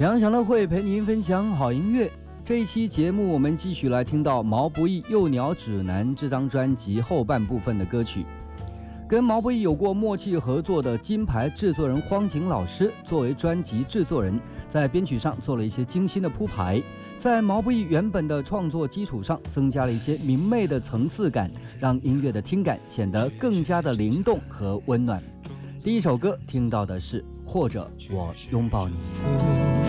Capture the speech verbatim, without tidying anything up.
平安享乐会陪您分享好音乐。这一期节目，我们继续来听到毛不易《幼鸟指南》这张专辑后半部分的歌曲。跟毛不易有过默契合作的金牌制作人荒井老师，作为专辑制作人，在编曲上做了一些精心的铺排，在毛不易原本的创作基础上，增加了一些明媚的层次感，让音乐的听感显得更加的灵动和温暖。第一首歌听到的是《或者我拥抱你》。